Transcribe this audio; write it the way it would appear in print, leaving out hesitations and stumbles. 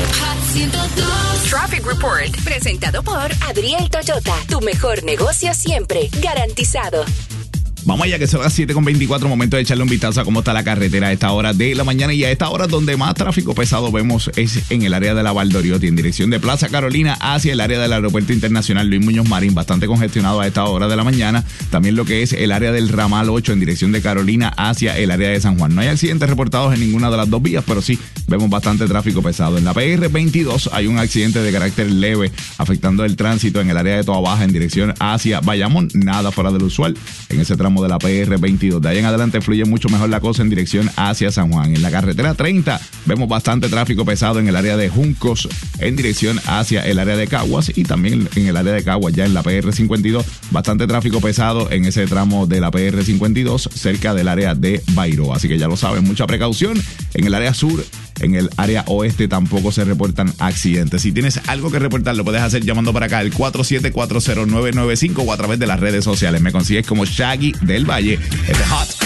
Hot 102. Traffic Report, presentado por Adriel Toyota. Tu mejor negocio siempre, garantizado. Vamos allá, que son las 7:24, momento de echarle un vistazo a cómo está la carretera a esta hora de la mañana. Y a esta hora donde más tráfico pesado vemos es en el área de la Valdoriotti, en dirección de Plaza Carolina hacia el área del Aeropuerto Internacional Luis Muñoz Marín, bastante congestionado a esta hora de la mañana. También lo que es el área del Ramal 8 en dirección de Carolina hacia el área de San Juan. No hay accidentes reportados en ninguna de las dos vías, pero sí vemos bastante tráfico pesado. En la PR 22 hay un accidente de carácter leve afectando el tránsito en el área de Toa Baja en dirección hacia Bayamón. Nada fuera de lo usual en ese tramo de la PR 22. De ahí en adelante fluye mucho mejor la cosa en dirección hacia San Juan. En la carretera 30 vemos bastante tráfico pesado en el área de Juncos en dirección hacia el área de Caguas, y también en el área de Caguas ya en la PR 52 bastante tráfico pesado en ese tramo de la PR 52 cerca del área de Bairoa. Así que ya lo saben, mucha precaución. En el área sur, en el área oeste tampoco se reportan accidentes. Si tienes algo que reportar, lo puedes hacer llamando para acá al 4740995 o a través de las redes sociales. Me consigues como Shaggy del Valle. Este Hot